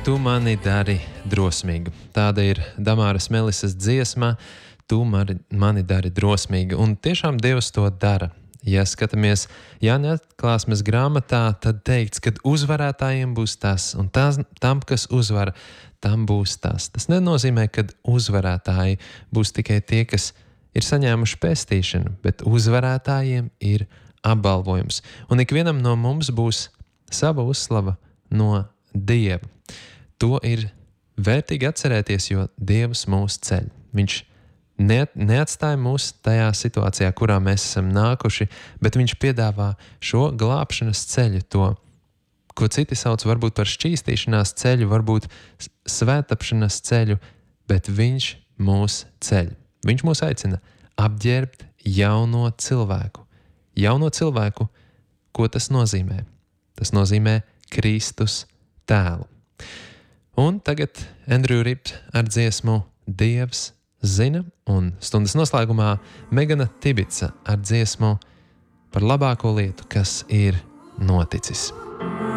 Tu mani dari drosmīgu. Tāda ir Damāras Melisas dziesma, tu mani dari drosmīgu. Un tiešām Dievs to dara. Ja skatāmies Jāņa atklāsmes grāmatā, tad teikts, ka uzvarētājiem būs tas, un tam, kas uzvar, tam būs tas. Tas nenozīmē, ka uzvarētāji būs tikai tie, kas ir saņēmuši pestīšanu, bet uzvarētājiem ir apbalvojums. Un ikvienam no mums būs sava uzslava no Dieva. To ir vērtīgi atcerēties, jo Dievs mūs ceļ. Viņš neatstāja mūs tajā situācijā, kurā mēs esam nākuši, bet viņš piedāvā šo glābšanas ceļu, to, ko citi sauc varbūt par šķīstīšanās ceļu, varbūt svētapšanas ceļu, bet viņš mūs ceļ. Viņš mūs aicina apģērbt jauno cilvēku. Jauno cilvēku, ko tas nozīmē? Tas nozīmē Kristus tēlu. Un tagad Andrew Ripp ar dziesmu Dievs zina, un stundas noslēgumā Megana Tibica ar dziesmu par labāko lietu, kas ir noticis.